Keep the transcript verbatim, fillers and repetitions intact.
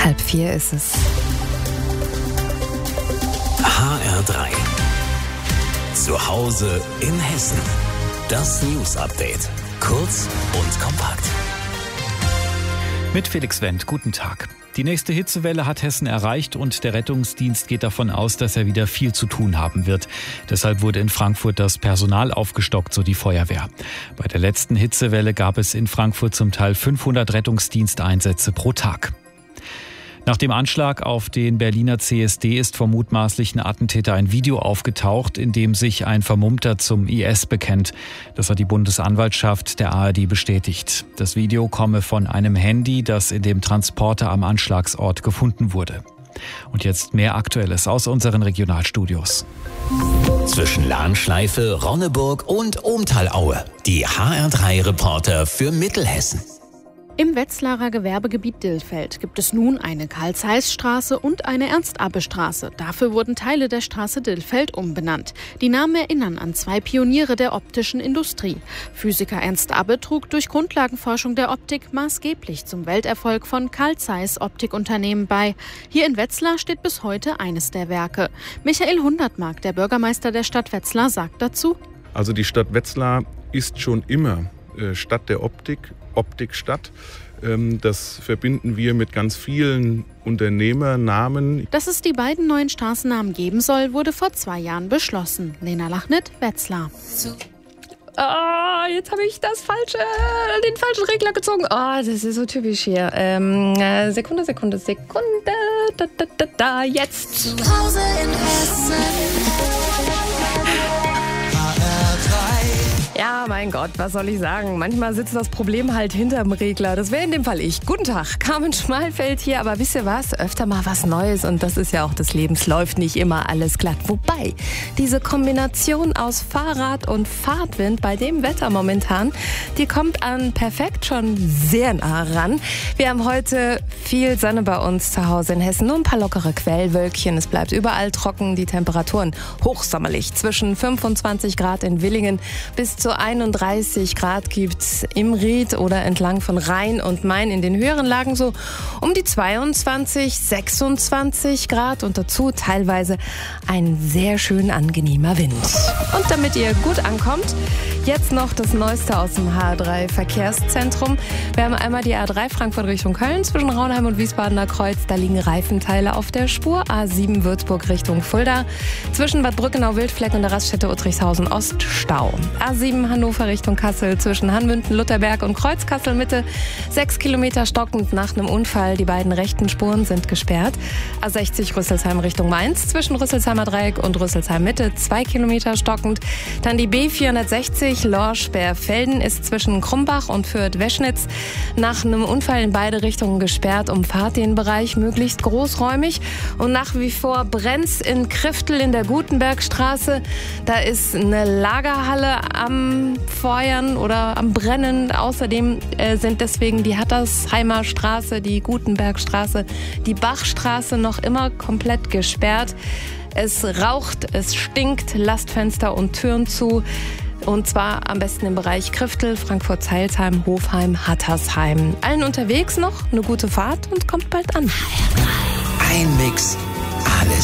Halb vier ist es. H R drei. Zu Hause in Hessen. Das News Update. Kurz und kompakt. Mit Felix Wendt, guten Tag. Die nächste Hitzewelle hat Hessen erreicht und der Rettungsdienst geht davon aus, dass er wieder viel zu tun haben wird. Deshalb wurde in Frankfurt das Personal aufgestockt, so die Feuerwehr. Bei der letzten Hitzewelle gab es in Frankfurt zum Teil fünfhundert Rettungsdiensteinsätze pro Tag. Nach dem Anschlag auf den Berliner C S D ist vom mutmaßlichen Attentäter ein Video aufgetaucht, in dem sich ein Vermummter zum I S bekennt. Das hat die Bundesanwaltschaft der A R D bestätigt. Das Video komme von einem Handy, das in dem Transporter am Anschlagsort gefunden wurde. Und jetzt mehr Aktuelles aus unseren Regionalstudios. Zwischen Lahnschleife, Ronneburg und Ohmtalaue. Die H R drei Reporter für Mittelhessen. Im Wetzlarer Gewerbegebiet Dillfeld gibt es nun eine Karl-Zeiss-Straße und eine Ernst-Abbe-Straße. Dafür wurden Teile der Straße Dillfeld umbenannt. Die Namen erinnern an zwei Pioniere der optischen Industrie. Physiker Ernst Abbe trug durch Grundlagenforschung der Optik maßgeblich zum Welterfolg von Carl Zeiss Optikunternehmen bei. Hier in Wetzlar steht bis heute eines der Werke. Michael Hundertmark, der Bürgermeister der Stadt Wetzlar, sagt dazu: Also die Stadt Wetzlar ist schon immer äh, Stadt der Optik. Optikstadt. Das verbinden wir mit ganz vielen Unternehmernamen. Dass es die beiden neuen Straßennamen geben soll, wurde vor zwei Jahren beschlossen. Lena Lachnit, Wetzlar. Oh, jetzt habe ich das falsche, den falschen Regler gezogen. Oh, das ist so typisch hier. Ähm, Sekunde, Sekunde, Sekunde. Da, da, da, da, jetzt. Zu Hause in Hessen. Ja, mein Gott, was soll ich sagen? Manchmal sitzt das Problem halt hinterm Regler. Das wäre in dem Fall ich. Guten Tag, Carmen Schmalfeld hier. Aber wisst ihr was? Öfter mal was Neues und das ist ja auch des Lebens. Läuft nicht immer alles glatt. Wobei, diese Kombination aus Fahrrad und Fahrtwind bei dem Wetter momentan, die kommt an perfekt schon sehr nah ran. Wir haben heute viel Sonne bei uns zu Hause in Hessen. Nur ein paar lockere Quellwölkchen. Es bleibt überall trocken. Die Temperaturen hochsommerlich. Zwischen fünfundzwanzig Grad in Willingen bis zu einunddreißig Grad gibt's im Ried oder entlang von Rhein und Main. In den höheren Lagen so um die zweiundzwanzig, sechsundzwanzig Grad und dazu teilweise ein sehr schön angenehmer Wind. Und damit ihr gut ankommt, jetzt noch das Neueste aus dem H R drei Verkehrszentrum. Wir haben einmal die A drei Frankfurt Richtung Köln zwischen Raunheim und Wiesbadener Kreuz. Da liegen Reifenteile auf der Spur. A sieben Würzburg Richtung Fulda. Zwischen Bad Brückenau-Wildfleck und der Raststätte Uttrichshausen Ost Stau. A sieben Hannover Richtung Kassel zwischen Hanmünden, Lutherberg und Kreuzkassel Mitte. Sechs Kilometer stockend nach einem Unfall. Die beiden rechten Spuren sind gesperrt. A sechzig Rüsselsheim Richtung Mainz zwischen Rüsselsheimer Dreieck und Rüsselsheim Mitte. Zwei Kilometer stockend. Dann die B vierhundertsechzig Lorsch-Berfelden ist zwischen Krumbach und Fürth-Weschnitz nach einem Unfall in beide Richtungen gesperrt. Umfahrt den Bereich möglichst großräumig. Und nach wie vor brennt's in Kriftel in der Gutenbergstraße. Da ist eine Lagerhalle am Feuern oder am Brennen. Außerdem äh, sind deswegen die Hattersheimer Straße, die Gutenbergstraße, die Bachstraße noch immer komplett gesperrt. Es raucht, es stinkt, lasst Fenster und Türen zu. Und zwar am besten im Bereich Kriftel, Frankfurt-Zeilsheim, Hofheim, Hattersheim. Allen unterwegs noch eine gute Fahrt und kommt bald an. Ein Mix, alles